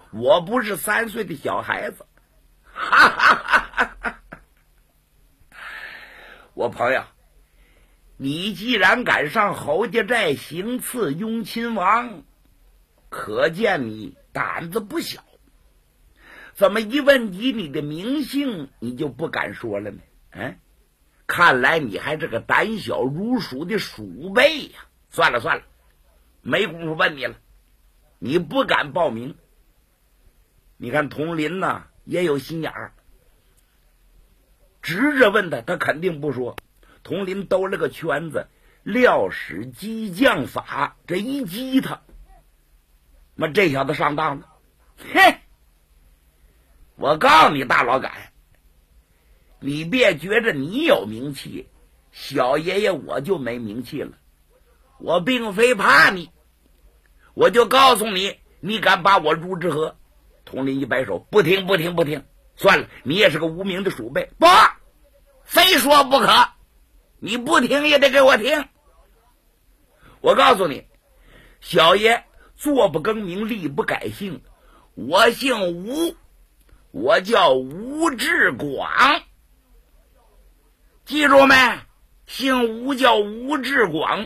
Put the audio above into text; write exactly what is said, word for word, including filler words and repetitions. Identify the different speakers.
Speaker 1: 我不是三岁的小孩子。哈哈哈哈！我朋友，你既然敢上侯家寨行刺雍亲王，可见你胆子不小。怎么一问及你的名姓，你就不敢说了呢？嗯，看来你还是个胆小如鼠的鼠辈呀！算了算了，没工夫问你了，你不敢报名。你看佟林呐，也有心眼儿，直着问他，他肯定不说。佟林兜了个圈子，料使激将法，这一激他，那这小子上当了。嘿，我告诉你大老杆，你别觉着你有名气，小爷爷我就没名气了。我并非怕你，我就告诉你，你敢把我入之何？佟林一摆手，不听不听不听，算了，你也是个无名的鼠辈，不，非说不可，你不听也得给我听。我告诉你，小爷坐不更名，立不改姓，我姓吴，我叫吴志广，记住没？姓吴叫吴志广，